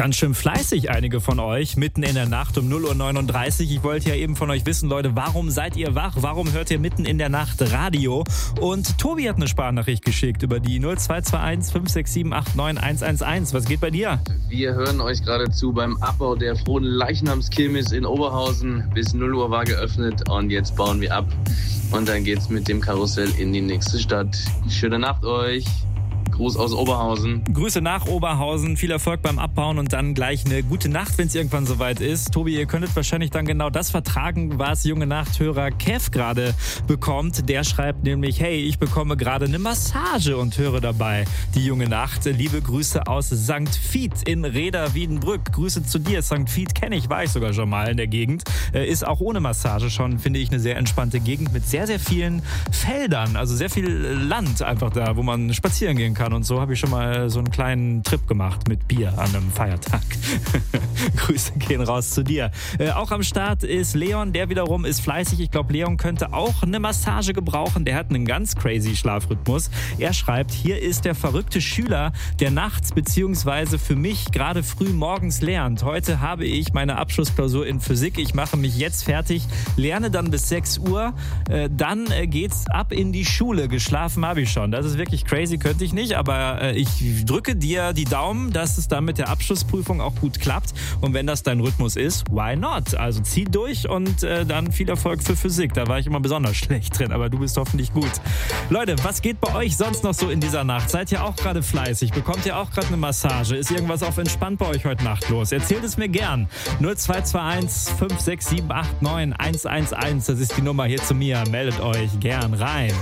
Ganz schön fleißig, einige von euch, mitten in der Nacht um 0:39 Uhr. Ich wollte ja eben von euch wissen, Leute, warum seid ihr wach? Warum hört ihr mitten in der Nacht Radio? Und Tobi hat eine Sprachnachricht geschickt über die 0221 567 89 111. Was geht bei dir? Wir hören euch gerade zu beim Abbau der frohen Leichnamskirmes in Oberhausen. Bis 0 Uhr war geöffnet und jetzt bauen wir ab. Und dann geht's mit dem Karussell in die nächste Stadt. Schöne Nacht euch. Gruß aus Oberhausen. Grüße nach Oberhausen, viel Erfolg beim Abbauen und dann gleich eine gute Nacht, wenn es irgendwann soweit ist. Tobi, ihr könntet wahrscheinlich dann genau das vertragen, was junge Nachthörer Kev gerade bekommt. Der schreibt nämlich, hey, ich bekomme gerade eine Massage und höre dabei die junge Nacht. Liebe Grüße aus St. Vith in Reda-Wiedenbrück. Grüße zu dir. St. Vith kenne ich, war ich sogar schon mal in der Gegend. Ist auch ohne Massage schon, finde ich, eine sehr entspannte Gegend mit sehr, sehr vielen Feldern. Also sehr viel Land einfach da, wo man spazieren gehen kann. Und so habe ich schon mal so einen kleinen Trip gemacht mit Bier an einem Feiertag. Grüße gehen raus zu dir. Auch am Start ist Leon, der wiederum ist fleißig. Ich glaube, Leon könnte auch eine Massage gebrauchen. Der hat einen ganz crazy Schlafrhythmus. Er schreibt, hier ist der verrückte Schüler, der nachts bzw. für mich gerade früh morgens lernt. Heute habe ich meine Abschlussklausur in Physik. Ich mache mich jetzt fertig, lerne dann bis 6 Uhr. Dann geht's ab in die Schule. Geschlafen habe ich schon. Das ist wirklich crazy, könnte ich nicht. Aber ich drücke dir die Daumen, dass es dann mit der Abschlussprüfung auch gut klappt. Und wenn das dein Rhythmus ist, why not? Also zieh durch und dann viel Erfolg für Physik. Da war ich immer besonders schlecht drin, aber du bist hoffentlich gut. Leute, was geht bei euch sonst noch so in dieser Nacht? Seid ihr auch gerade fleißig? Bekommt ihr auch gerade eine Massage? Ist irgendwas auf entspannt bei euch heute Nacht los? Erzählt es mir gern. 0221 567 89 111. Das ist die Nummer hier zu mir. Meldet euch gern rein.